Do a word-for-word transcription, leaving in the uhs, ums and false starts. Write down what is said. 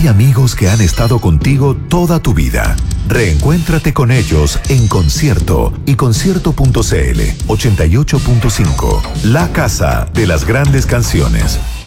Hay amigos que han estado contigo toda tu vida. Reencuéntrate con ellos en concierto y concierto punto c l ochenta y ocho punto cinco. La casa de las grandes canciones.